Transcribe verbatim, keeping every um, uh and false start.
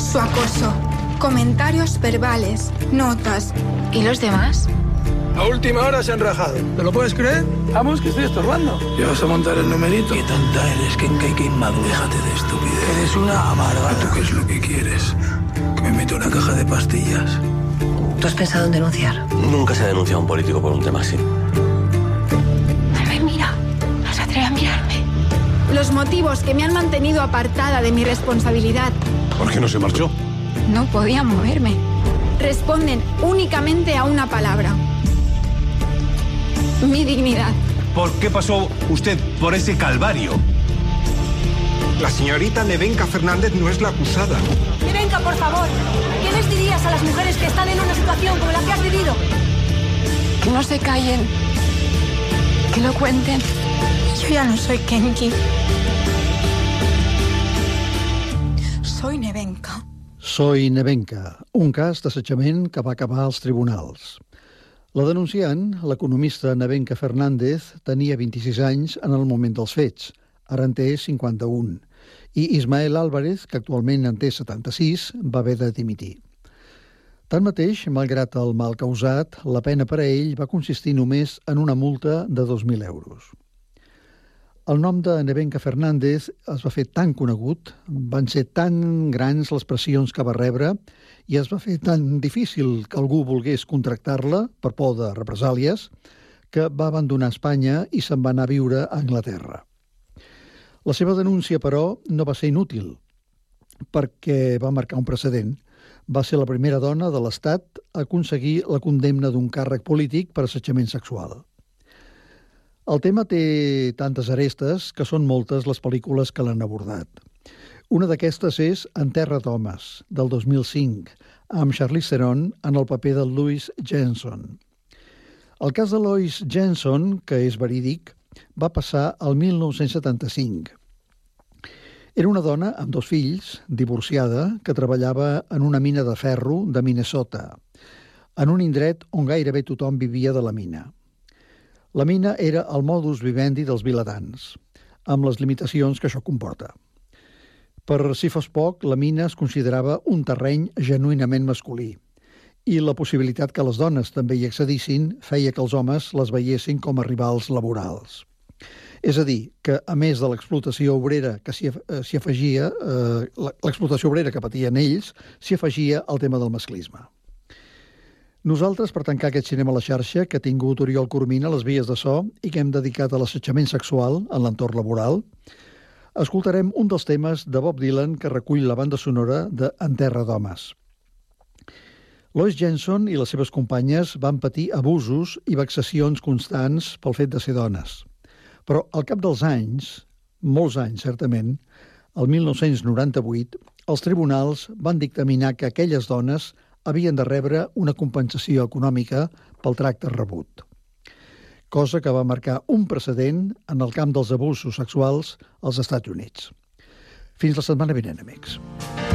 su acoso, comentarios verbales, notas. ¿Y los demás? A última hora se han rajado. ¿Te lo puedes creer? Vamos, que estoy estorbando. ¿Ya vas a montar el numerito? Qué tonta eres, que en que inmaduro. Déjate de estupidez. Eres una amargada. ¿Tú qué es lo que quieres? ¿Que me meto una caja de pastillas? ¿Tú has pensado en denunciar? Nunca se ha denunciado a un político por un tema así. No me mira. No se atreve a mirarme. Los motivos que me han mantenido apartada de mi responsabilidad. ¿Por qué no se marchó? No podía moverme. Responden únicamente a una palabra. Mi dignidad. ¿Por qué pasó usted por ese calvario? La señorita Nevenka Fernández no es la acusada. Nevenka, por favor, ¿qué les dirías a las mujeres que están en una situación como la que has vivido? Que no se callen. Que lo cuenten. Yo ya no soy Kenki. Soy Nevenka. Soy Nevenka, un cas d'assetjament que va acabar als tribunals. La denunciant, l'economista Nevenka Fernández, tenia vint-i-sis anys en el moment dels fets, ara en té cinquanta-un, i Ismael Álvarez, que actualment en té setanta-sis, va haver de dimitir. Tanmateix, malgrat el mal causat, la pena per a ell va consistir només en una multa de dos mil euros. El nom de Nevenka Fernández es va fer tan conegut, van ser tan grans les pressions que va rebre i es va fer tan difícil que algú volgués contractar-la per por de represàlies que va abandonar Espanya i se'n va anar a viure a Anglaterra. La seva denúncia, però, no va ser inútil perquè va marcar un precedent. Va ser la primera dona de l'Estat a aconseguir la condemna d'un càrrec polític per assetjament sexual. El tema té tantes arestes que són moltes les pel·lícules que l'han abordat. Una d'aquestes és En terra d'homes, del dos mil cinc, amb Charlize Theron en el paper de Louise Jenson. El cas de Louise Jenson, que és verídic, va passar el mil nou-cents setanta-cinc. Era una dona amb dos fills, divorciada, que treballava en una mina de ferro de Minnesota, en un indret on gairebé tothom vivia de la mina. La mina era el modus vivendi dels vilatans, amb les limitacions que això comporta. Per si fos poc, la mina es considerava un terreny genuïnament masculí i la possibilitat que les dones també hi accedissin feia que els homes les veiessin com a rivals laborals. És a dir, que a més de l'explotació obrera que s'hi afegia, eh, l'explotació obrera que patien ells, s'hi afegia el tema del masclisme. Nosaltres, per tancar aquest cinema a la xarxa que ha tingut Oriol Coromina a les vies de so i que hem dedicat a l'assetjament sexual en l'entorn laboral, escoltarem un dels temes de Bob Dylan que recull la banda sonora de En terra d'homes. Lois Jenson i les seves companyes van patir abusos i vexacions constants pel fet de ser dones. Però al cap dels anys, molts anys certament, el mil nou-cents noranta-vuit, els tribunals van dictaminar que aquelles dones havien de rebre una compensació econòmica pel tracte rebut, cosa que va marcar un precedent en el camp dels abusos sexuals als Estats Units. Fins la setmana vinent, amics.